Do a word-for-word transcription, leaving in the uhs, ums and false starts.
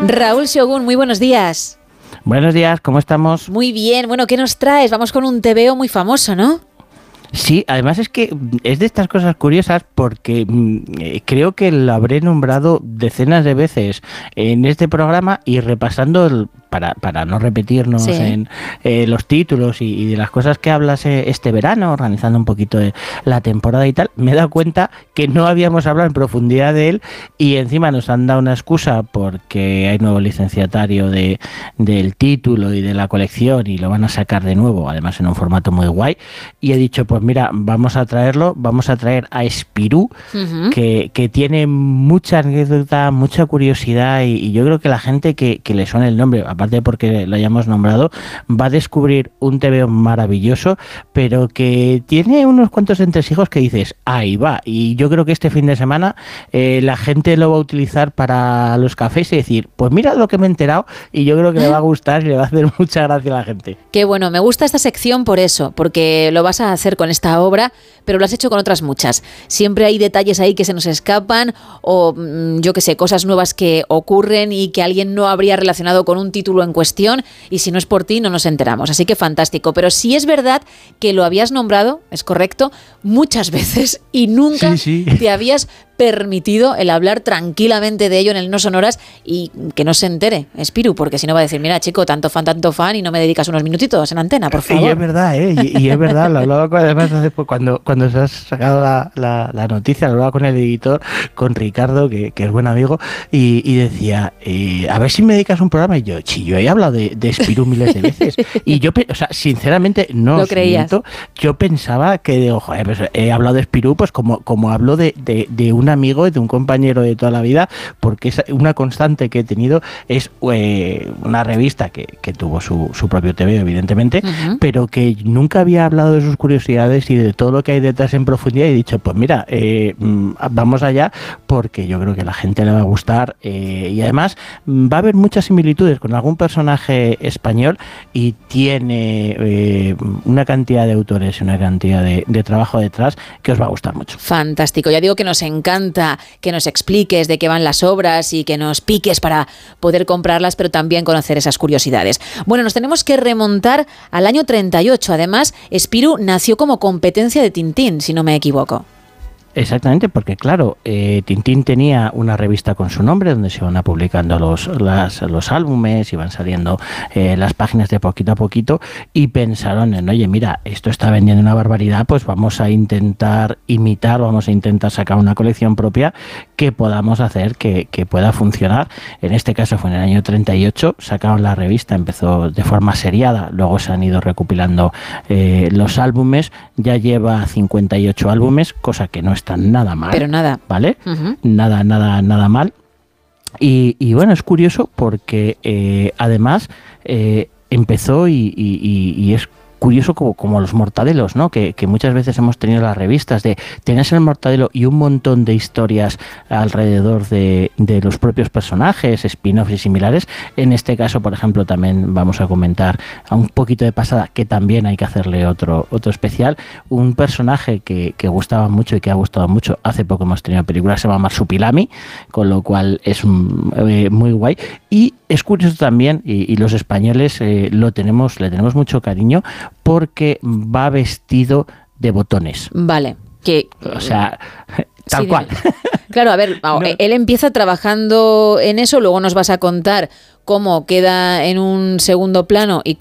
Raúl Shogun, muy buenos días. Buenos días, ¿cómo estamos? Muy bien, bueno, ¿qué nos traes? Vamos con un tebeo muy famoso, ¿no? Sí, además es que es de estas cosas curiosas porque mmm, creo que lo habré nombrado decenas de veces en este programa y repasando el, para, para no repetirnos sí. en eh, los títulos y, y de las cosas que hablas eh, este verano, organizando un poquito de la temporada y tal, me he dado cuenta que no habíamos hablado en profundidad de él y encima nos han dado una excusa porque hay nuevo licenciatario de, del título y de la colección y lo van a sacar de nuevo, además en un formato muy guay, y he dicho, pues mira, vamos a traerlo, vamos a traer a Spirou, uh-huh. que, que tiene mucha anécdota, mucha curiosidad y, y yo creo que la gente que, que le suene el nombre, aparte porque lo hayamos nombrado, va a descubrir un tebeo maravilloso, pero que tiene unos cuantos entresijos que dices, ahí va, y yo creo que este fin de semana eh, la gente lo va a utilizar para los cafés y decir, pues mira lo que me he enterado y yo creo que le va a gustar y le va a hacer mucha gracia a la gente. Qué bueno, me gusta esta sección por eso, porque lo vas a hacer con esta obra, pero lo has hecho con otras muchas. Siempre hay detalles ahí que se nos escapan o yo qué sé, cosas nuevas que ocurren y que alguien no habría relacionado con un título en cuestión y si no es por ti no nos enteramos. Así que fantástico. Pero sí es verdad que lo habías nombrado, es correcto, muchas veces y nunca sí, sí. te habías permitido el hablar tranquilamente de ello en el No Sonoras y que no se entere Spirou, porque si no va a decir, mira chico, tanto fan, tanto fan y no me dedicas unos minutitos en antena, por favor. Y es verdad, ¿eh? Y, y es verdad, lo hablaba con, además después cuando, cuando se has sacado la, la, la noticia, lo hablaba con el editor, con Ricardo, que, que es buen amigo, y, y decía, eh, a ver si me dedicas un programa, y yo, sí, yo he hablado de, de Spirou miles de veces, y yo, o sea, sinceramente, no ¿Lo os creías? miento, yo pensaba que, de, ojo, pues, he hablado de Spirou, pues como, como hablo de, de, de una amigo, de un compañero de toda la vida, porque es una constante que he tenido, es eh, una revista que, que tuvo su, su propio tebeo, evidentemente, uh-huh. pero que nunca había hablado de sus curiosidades y de todo lo que hay detrás en profundidad, y he dicho, pues mira, eh, vamos allá, porque yo creo que a la gente le va a gustar, eh, y además va a haber muchas similitudes con algún personaje español y tiene eh, una cantidad de autores y una cantidad de, de trabajo detrás que os va a gustar mucho. Fantástico, ya digo que nos encanta que nos expliques de qué van las obras y que nos piques para poder comprarlas, pero también conocer esas curiosidades. Bueno, nos tenemos que remontar al año treinta y ocho. Además, Spirou nació como competencia de Tintín, si no me equivoco. Exactamente, porque claro, eh, Tintín tenía una revista con su nombre donde se iban a publicando los, las, los álbumes, iban saliendo eh, las páginas de poquito a poquito y pensaron en, oye, mira, esto está vendiendo una barbaridad, pues vamos a intentar imitar, vamos a intentar sacar una colección propia que podamos hacer que, que pueda funcionar. En este caso fue en el año treinta y ocho, sacaron la revista, empezó de forma seriada, luego se han ido recopilando eh, los álbumes, ya lleva cincuenta y ocho álbumes, cosa que no es está nada mal. Pero nada. ¿Vale? Uh-huh. Nada, nada, nada mal. Y, y bueno, es curioso porque eh, además eh, empezó y, y, y es curioso como, como los mortadelos, ¿no? Que, que muchas veces hemos tenido las revistas de tenés el mortadelo y un montón de historias alrededor de, de los propios personajes, spin-offs y similares. En este caso, por ejemplo, también vamos a comentar a un poquito de pasada, que también hay que hacerle otro, otro especial, un personaje que, que gustaba mucho y que ha gustado mucho. Hace poco hemos tenido película, se llama Marsupilami, con lo cual es eh, muy guay. Y es curioso también, y, y los españoles eh, lo tenemos, le tenemos mucho cariño, porque va vestido de botones. Vale. Que, o sea, tal sí, cual. Claro, a ver, no. Él empieza trabajando en eso, luego nos vas a contar cómo queda en un segundo plano y